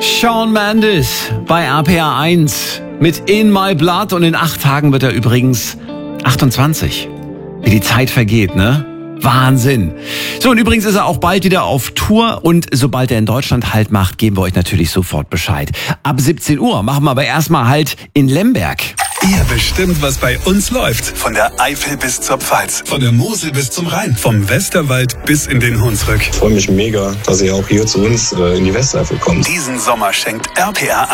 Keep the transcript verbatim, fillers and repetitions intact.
Shawn Mendes bei R P R eins mit In My Blood und in acht Tagen wird er übrigens achtundzwanzig. Wie die Zeit vergeht, ne? Wahnsinn. So, und übrigens ist er auch bald wieder auf Tour und sobald er in Deutschland Halt macht, geben wir euch natürlich sofort Bescheid. Ab siebzehn Uhr machen wir aber erstmal Halt in Lemberg. Ihr bestimmt, was bei uns läuft. Von der Eifel bis zur Pfalz, von der Mosel bis zum Rhein, vom Westerwald bis in den Hunsrück. Ich freue mich mega, dass ihr auch hier zu uns äh, in die Westeifel kommt. Diesen Sommer schenkt R P R